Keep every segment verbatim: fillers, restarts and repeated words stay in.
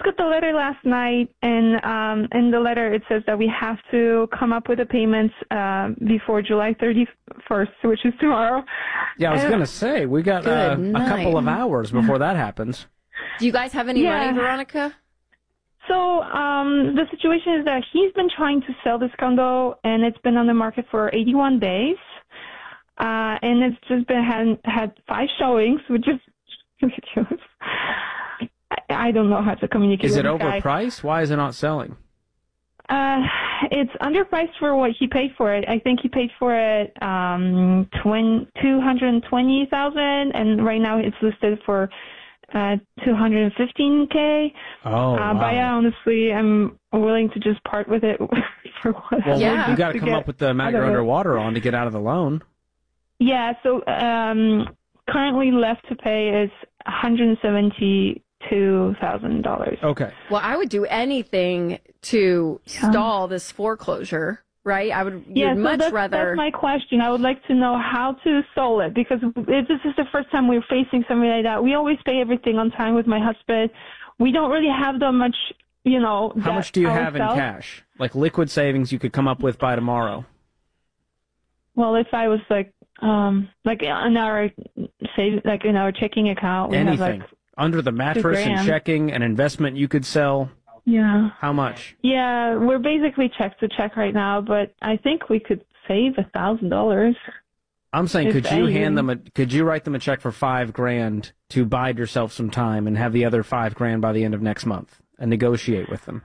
just got the letter last night, and um, in the letter it says that we have to come up with the payments uh, before July thirty-first, which is tomorrow. Yeah, I was going to say, we got uh, a couple of hours before that happens. Do you guys have any Yeah. money, Veronica? So um, the situation is that he's been trying to sell this condo, and it's been on the market for eighty-one days, uh, and it's just been had, had five showings, which is ridiculous. I, I don't know how to communicate Is with it this guy. overpriced? Why is it not selling? Uh, it's underpriced for what he paid for it. I think he paid for it um, two hundred twenty thousand dollars, and right now it's listed for uh, two hundred fifteen K. Oh, uh, wow. But yeah, honestly, I'm willing to just part with it for what. Well, Yeah. you got to to come get up with the amount out you're of it. underwater on to get out of the loan. Yeah, so um, currently left to pay is one hundred seventy-two thousand dollars. Okay. Well, I would do anything to stall this foreclosure, right? I would Yeah, you'd so much that's, rather. that's my question. I would like to know how to solve it, because it, this is the first time we're facing something like that. We always pay everything on time with my husband. We don't really have that much, you know. How debt much do you have in ourselves. cash? Like liquid savings you could come up with by tomorrow? Well, if I was like, um, like in our save, like in our checking account, we Anything. have like, Under the mattress and grand. checking, an investment you could sell. yeah. How much? Yeah, we're basically check to check right now, but I think we could save a thousand dollars. I'm saying, If could you anything. hand them a, could you write them a check for five grand to bide yourself some time and have the other five grand by the end of next month and negotiate with them?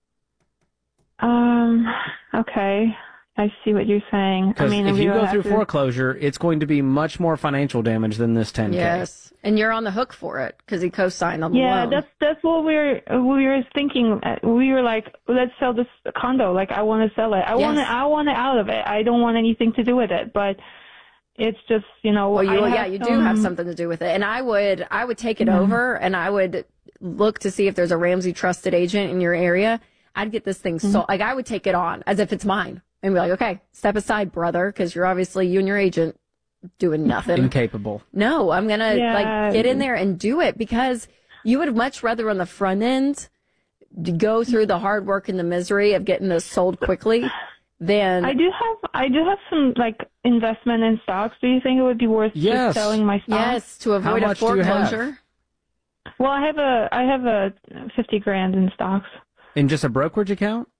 Um. Okay, I see what you're saying. I Because mean, if we you would go have through to- foreclosure, it's going to be much more financial damage than this ten K. Yes, and you're on the hook for it because he co-signed on the Yeah, loan. that's that's what we were we were thinking. Uh, We were like, let's sell this condo. Like, I want to sell it. I Yes. want it. I want it out of it. I don't want anything to do with it. But it's just, you know. Well, you, I yeah, have you do some- have something to do with it, and I would, I would take it Yeah. over, and I would look to see if there's a Ramsey trusted agent in your area. I'd get this thing sold. Like, I would take it on as if it's mine, and be like, okay, step aside, brother, because you're obviously you and your agent doing nothing. Incapable. No, I'm gonna Yeah. like get in there and do it because you would much rather on the front end to go through the hard work and the misery of getting this sold quickly than I do have I do have some like investment in stocks. Do you think it would be worth Yes. just selling my stocks? yes to avoid a much do you have? foreclosure. Well, I have a I have a fifty grand in stocks, In just a brokerage account?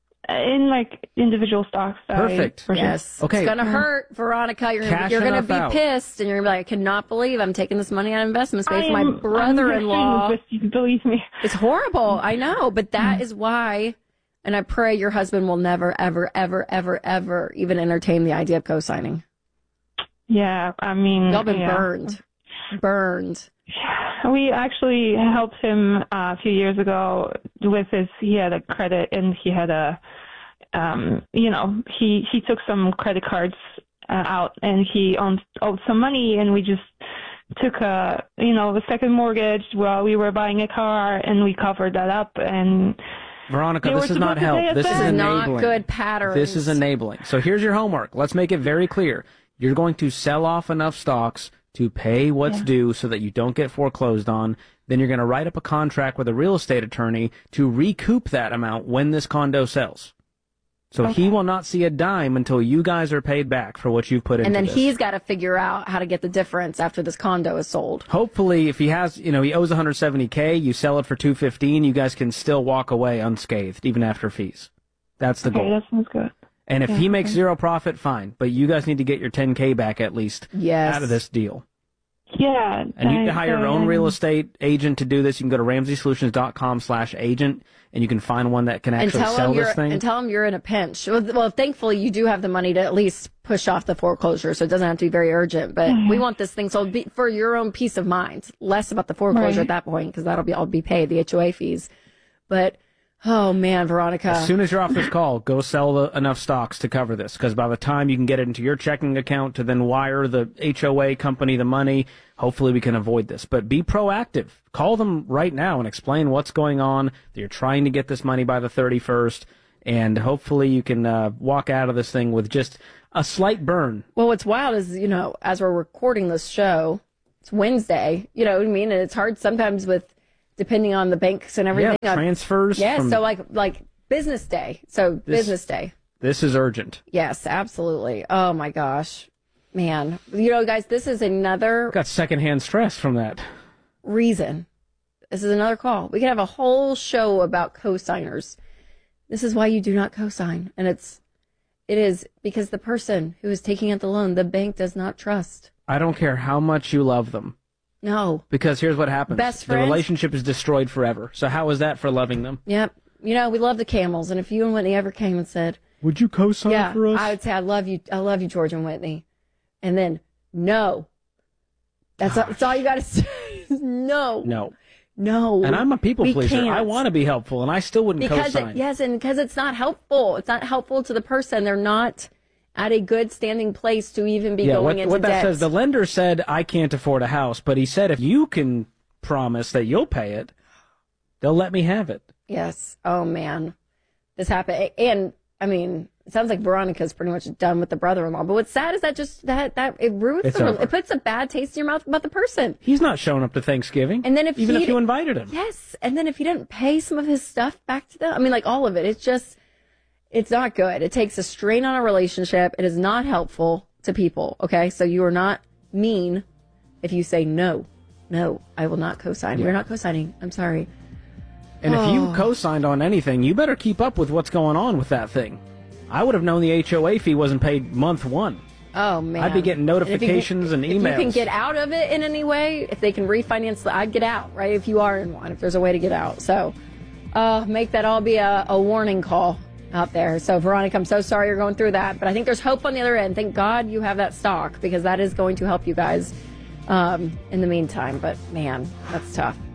in like individual stocks. that I Perfect. purchased. Yes. Okay. It's going to hurt, Veronica. You're, Cash you're going to enough be out. pissed, and you're going to be like, I cannot believe I'm taking this money on investment space. I My am- brother-in-law. I'm just with you, believe me. It's horrible. I know, but that is why, and I pray your husband will never, ever, ever, ever, ever even entertain the idea of co-signing. Yeah, I mean, Y'all been yeah. burned. Burned. We actually helped him uh, a few years ago with his. He had a credit, and he had a, um, you know, he he took some credit cards uh, out, and he owed, owed some money, and we just took a, you know, a second mortgage while we were buying a car, and we covered that up, and. Veronica, They this were is not supposed to pay help. us This is back. This is enabling. not good patterns. This is enabling. So here's your homework. Let's make it very clear. You're going to sell off enough stocks to pay what's Yeah. due so that you don't get foreclosed on. Then you're going to write up a contract with a real estate attorney to recoup that amount when this condo sells. So Okay. he will not see a dime until you guys are paid back for what you've put into And then this. he's got to figure out how to get the difference after this condo is sold. Hopefully, if he has, you know, he owes one hundred seventy K, you sell it for two fifteen, you guys can still walk away unscathed, even after fees. That's the Okay, goal. that sounds good. And if Yeah, he makes okay. zero profit, fine. But you guys need to get your ten K back at least Yes. out of this deal. Yeah. And you I- can hire your I- own real estate agent to do this. You can go to ramsey solutions dot com slash agent, and you can find one that can And actually tell sell him you're this thing. and tell him you're in a pinch. Well, well, thankfully you do have the money to at least push off the foreclosure, so it doesn't have to be very urgent. But we want this thing sold be, for your own peace of mind, less about the foreclosure Right. at that point, because that'll be all be paid the H O A fees. But oh man, Veronica, As soon as you're off this call, go sell the, enough stocks to cover this, because by the time you can get it into your checking account to then wire the H O A company the money, hopefully we can avoid this. But be proactive. Call them right now and explain what's going on, that you're trying to get this money by the thirty-first, and hopefully you can uh, walk out of this thing with just a slight burn. well, what's wild is, you know, as we're recording this show, it's Wednesday, you know what I mean? And it's hard sometimes with depending on the banks and everything. Yeah, transfers. Yeah, from, so like like business day. So This- business day. This is urgent. Yes, absolutely. Oh my gosh. Man. You know, guys, this is another Got secondhand stress from that. reason. This is another call. We could have a whole show about co-signers. This is why you do not co-sign. And it's it is because the person who is taking out the loan, the bank does not trust. I don't care how much you love them. No. Because here's what happens. Best the friends? relationship is destroyed forever. So how is that for loving them? Yep. You know, we love the Camels, and if you and Whitney ever came and said, Would you co-sign yeah, for us? I would say, I love you, I love you, George and Whitney. And then, no. That's, all, that's all you got to say. No. No. No. And I'm a people we pleaser. can't. I want to be helpful, and I still wouldn't Because co-sign. it, yes, and because it's not helpful. It's not helpful to the person. They're not at a good standing place to even be yeah, going what, into what that debt. says, the lender said, I can't afford a house, but he said if you can promise that you'll pay it, they'll let me have it. Yes. Oh, man. This happened. And, I mean, it sounds like Veronica's pretty much done with the brother-in-law. But what's sad is that just, that, that it ruins It's the, over. it puts a bad taste in your mouth about the person. He's not showing up to Thanksgiving. And then if even he if you d- invited him. Yes. And then if you didn't pay some of his stuff back to them, I mean, like all of it, it's just, it's not good. It takes a strain on a relationship. It is not helpful to people. Okay. So you are not mean if you say no, no, I will not co-sign. Yeah. You're not co-signing. I'm sorry. And if you Oh. co-signed on anything, you better keep up with what's going on with that thing. I would have known the H O A fee wasn't paid month one. Oh, man. I'd be getting notifications and, and if you, emails. If you can get out of it in any way, if they can refinance, I'd get out, right? If you are in one, if there's a way to get out. So uh, make that all be a, a warning call out there. So, Veronica, I'm so sorry you're going through that. But I think there's hope on the other end. Thank God you have that stock because that is going to help you guys um, in the meantime. But, man, that's tough.